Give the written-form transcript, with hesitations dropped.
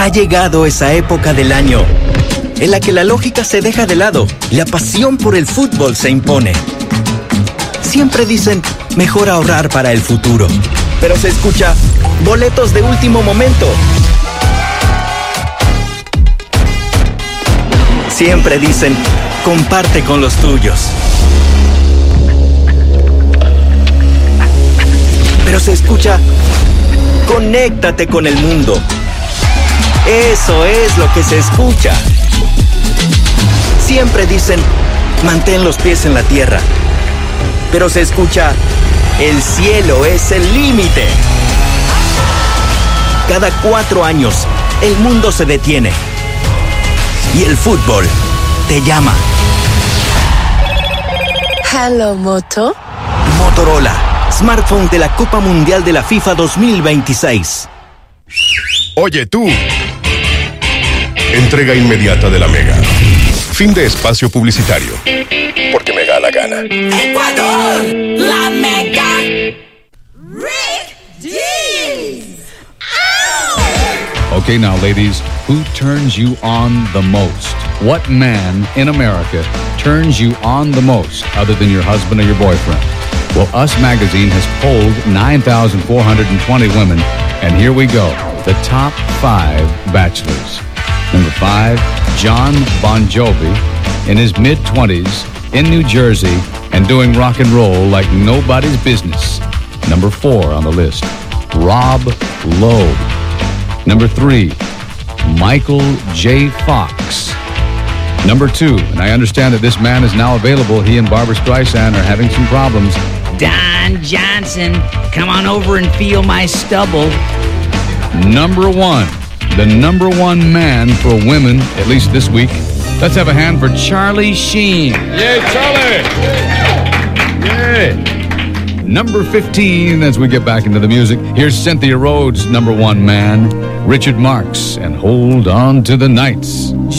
Ha llegado esa época del año en la que la lógica se deja de lado y la pasión por el fútbol se impone. Siempre dicen, mejor ahorrar para el futuro. Pero se escucha, boletos de último momento. Siempre dicen, comparte con los tuyos. Pero se escucha, conéctate con el mundo. Eso es lo que se escucha. Siempre dicen, mantén los pies en la tierra. Pero se escucha, el cielo es el límite. Cada 4 años, el mundo se detiene. Y el fútbol te llama. Hello, Moto. Motorola, smartphone de la Copa Mundial de la FIFA 2026. Oye tú. Entrega inmediata de la Mega. Fin de espacio publicitario. Porque me da la gana. Ecuador, la Mega. Rick Dees. Okay, now, ladies, who turns you on the most? What man in America turns you on the most other than your husband or your boyfriend? Well, Us Magazine has polled 9,420 women, and here we go. The top 5 bachelors. Number 5, John Bon Jovi, in his mid-20s, in New Jersey, and doing rock and roll like nobody's business. Number 4 on the list, Rob Lowe. Number 3, Michael J. Fox. Number 2, and I understand that this man is now available. He and Barbra Streisand are having some problems. Don Johnson, come on over and feel my stubble. Number 1, the number 1 man for women, at least this week. Let's have a hand for Charlie Sheen. Yay, Charlie! Yay! Number 15, as we get back into the music, here's Cynthia Rhodes' number 1 man, Richard Marx, and Hold On to the Nights.